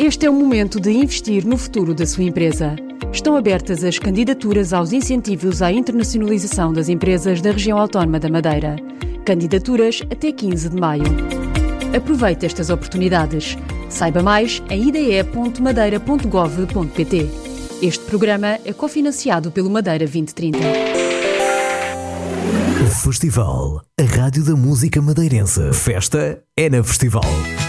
Este é o momento de investir no futuro da sua empresa. Estão abertas as candidaturas aos incentivos à internacionalização das empresas da região autónoma da Madeira. Candidaturas até 15 de maio. Aproveite estas oportunidades. Saiba mais em ide.madeira.gov.pt. Este programa é cofinanciado pelo Madeira 2030. Festival, a rádio da música madeirense. Festa é na Festival.